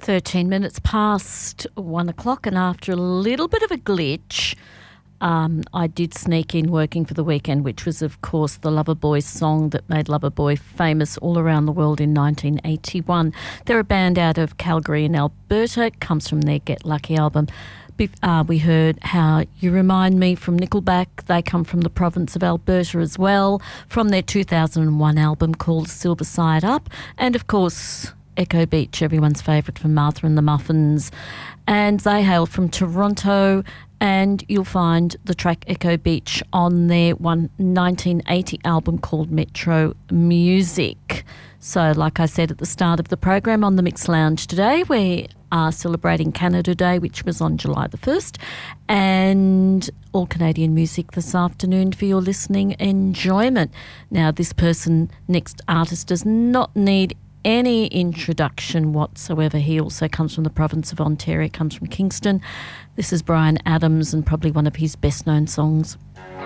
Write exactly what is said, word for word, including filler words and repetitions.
thirteen minutes past one o'clock, and after a little bit of a glitch, um, I did sneak in Working for the Weekend, which was, of course, the Loverboy song that made Loverboy famous all around the world in nineteen eighty-one. They're a band out of Calgary in Alberta. It comes from their Get Lucky album. Uh, we heard How You Remind Me from Nickelback. They come from the province of Alberta as well, from their two thousand one album called Silver Side Up. And, of course, Echo Beach, everyone's favourite, from Martha and the Muffins. And they hail from Toronto, and you'll find the track Echo Beach on their one nineteen eighty album called Metro Music. So, like I said at the start of the program, on the Mix Lounge today, we are celebrating Canada Day, which was on July the first, and all Canadian music this afternoon for your listening enjoyment. Now, this person, next artist, does not need any introduction whatsoever. He also comes from the province of Ontario, comes from Kingston. This is Bryan Adams, and probably one of his best known songs.